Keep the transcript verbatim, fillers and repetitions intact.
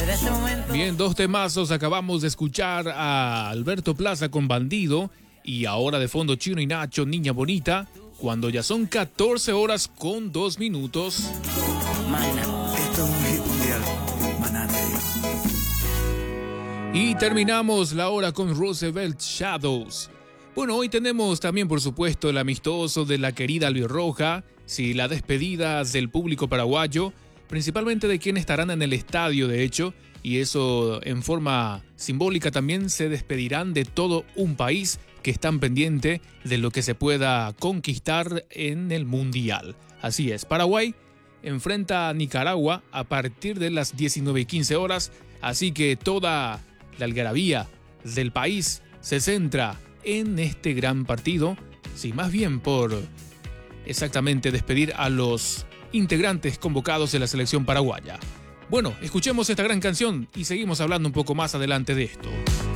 Bien, dos temazos. Acabamos de escuchar a Alberto Plaza con Bandido y ahora de fondo Chino y Nacho, Niña Bonita, cuando ya son catorce horas con dos minutos. Esto es un hit mundial. Maná, te digo. Y terminamos la hora con Roosevelt Shadows. Bueno, hoy tenemos también, por supuesto, el amistoso de la querida Albirroja, sí, la despedida del público paraguayo, principalmente de quienes estarán en el estadio, de hecho, y eso en forma simbólica también se despedirán de todo un país que están pendiente de lo que se pueda conquistar en el Mundial. Así es, Paraguay enfrenta a Nicaragua a partir de las diecinueve y quince horas, así que toda la algarabía del país se centra en este gran partido, sí, más bien por exactamente despedir a los integrantes convocados de la selección paraguaya. Bueno, escuchemos esta gran canción y seguimos hablando un poco más adelante de esto.